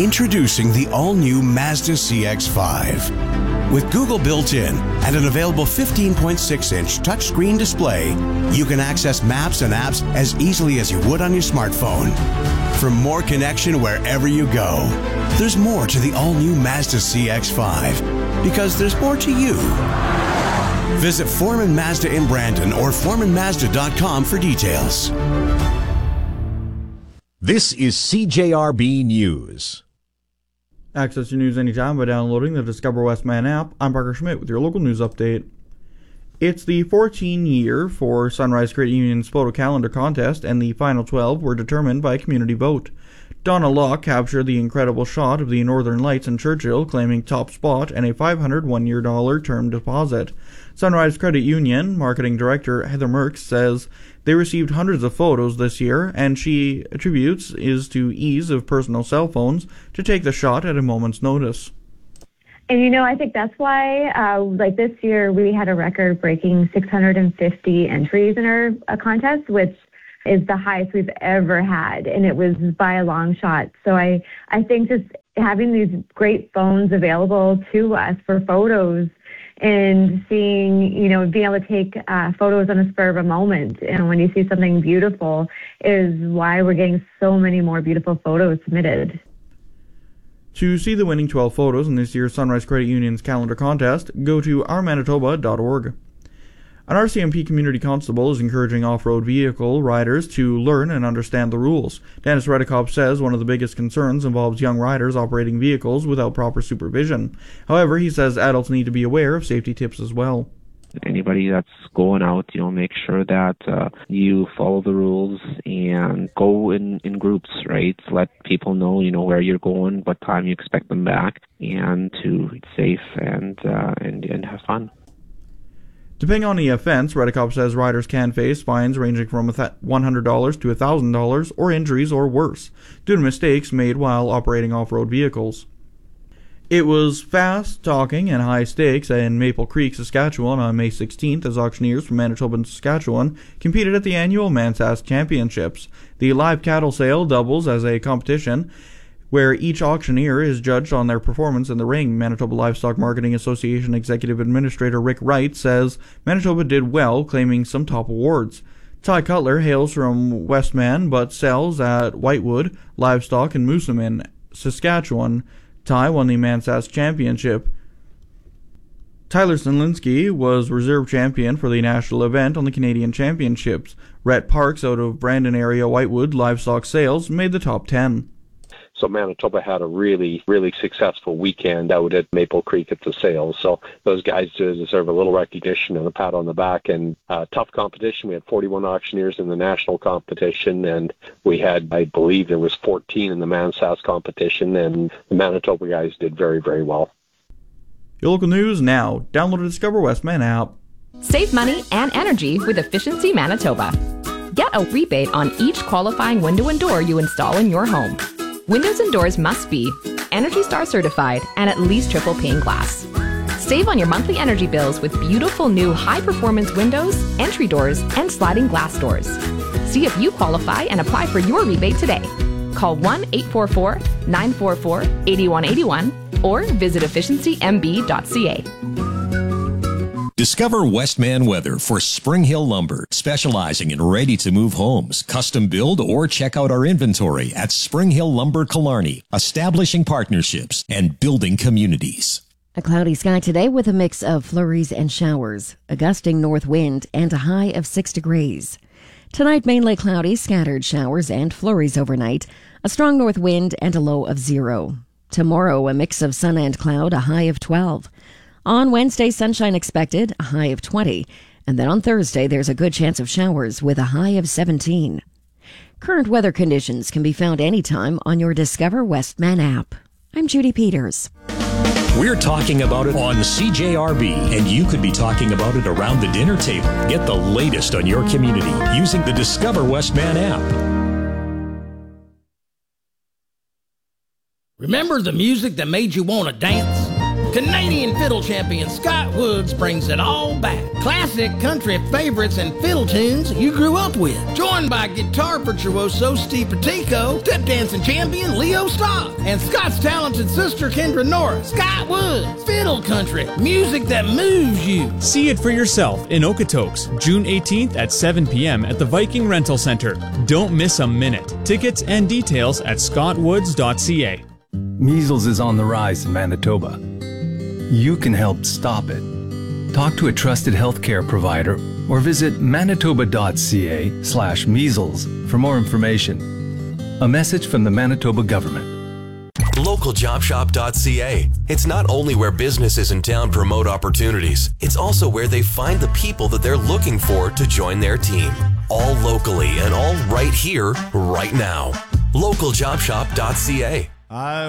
Introducing the all-new Mazda CX-5. With Google built in and an available 15.6-inch touchscreen display, you can access maps and apps as easily as you would on your smartphone. For more connection wherever you go, there's more to the all-new Mazda CX-5 because there's more to you. Visit Foreman Mazda in Brandon or foremanmazda.com for details. This is CJRB News. Access your news anytime by downloading the Discover Westman app. I'm Parker Schmidt with your local news update. It's the 14th year for Sunrise Credit Union's photo calendar contest, and the final 12 were determined by community vote. Donna Locke captured the incredible shot of the Northern Lights in Churchill, claiming top spot and a $500 one-year term deposit. Sunrise Credit Union Marketing Director Heather Merckx says they received hundreds of photos this year, and she attributes is to ease of personal cell phones to take the shot at a moment's notice. And, I think that's why, this year, we had a record-breaking 650 entries in our contest, which is the highest we've ever had, and it was by a long shot. So I think just having these great phones available to us for photos and seeing, being able to take photos on a spur of a moment, and when you see something beautiful, is why we're getting so many more beautiful photos submitted. To see the winning 12 photos in this year's Sunrise Credit Union's calendar contest, go to ourmanitoba.org. An RCMP community constable is encouraging off-road vehicle riders to learn and understand the rules. Dennis Redekop says one of the biggest concerns involves young riders operating vehicles without proper supervision. However, he says adults need to be aware of safety tips as well. Anybody that's going out, make sure that you follow the rules and go in groups, right? Let people know, where you're going, what time you expect them back, and to be safe and have fun. Depending on the offense, Redekop says riders can face fines ranging from $100 to $1,000 or injuries or worse due to mistakes made while operating off-road vehicles. It was fast talking and high stakes in Maple Creek, Saskatchewan on May 16th as auctioneers from Manitoba and Saskatchewan competed at the annual Mansask Championships. The live cattle sale doubles as a competition where each auctioneer is judged on their performance in the ring. Manitoba Livestock Marketing Association Executive Administrator Rick Wright says Manitoba did well, claiming some top awards. Ty Cutler hails from Westman but sells at Whitewood, Livestock, and Moosomin in Saskatchewan. Ty won the Mansask Championship. Tyler Stanlinski was reserve champion for the national event on the Canadian Championships. Rhett Parks out of Brandon area Whitewood Livestock Sales made the top 10. So Manitoba had a really, really successful weekend out at Maple Creek at the sales. So those guys deserve a little recognition and a pat on the back. And tough competition. We had 41 auctioneers in the national competition, and we had, I believe, there was 14 in the Mansask competition, and the Manitoba guys did very, very well. Your local news now. Download the Discover Westman app. Save money and energy with Efficiency Manitoba. Get a rebate on each qualifying window and door you install in your home. Windows and doors must be ENERGY STAR certified and at least triple pane glass. Save on your monthly energy bills with beautiful new high-performance windows, entry doors, and sliding glass doors. See if you qualify and apply for your rebate today. Call 1-844-944-8181 or visit efficiencymb.ca. Discover Westman Weather for Spring Hill Lumber, specializing in ready-to-move homes, custom build, or check out our inventory at Spring Hill Lumber Killarney, establishing partnerships and building communities. A cloudy sky today with a mix of flurries and showers, a gusting north wind, and a high of 6 degrees. Tonight, mainly cloudy, scattered showers and flurries overnight, a strong north wind, and a low of 0. Tomorrow, a mix of sun and cloud, a high of 12. On Wednesday, sunshine expected, a high of 20. And then on Thursday, there's a good chance of showers with a high of 17. Current weather conditions can be found anytime on your Discover Westman app. I'm Judy Peters. We're talking about it on CJRB, and you could be talking about it around the dinner table. Get the latest on your community using the Discover Westman app. Remember the music that made you want to dance? Canadian fiddle champion Scott Woods brings it all back. Classic country favorites and fiddle tunes you grew up with. Joined by guitar virtuoso Steve Petico, tip dancing champion Leo Stock, and Scott's talented sister Kendra Norris. Scott Woods, fiddle country, music that moves you. See it for yourself in Okotoks, June 18th at 7 p.m. at the Viking Rental Center. Don't miss a minute. Tickets and details at scottwoods.ca. Measles is on the rise in Manitoba. You can help stop it. Talk to a trusted healthcare provider or visit manitoba.ca/measles for more information. A message from the Manitoba government. LocalJobShop.ca. It's not only where businesses in town promote opportunities, it's also where they find the people that they're looking for to join their team. All locally and all right here, right now. LocalJobShop.ca.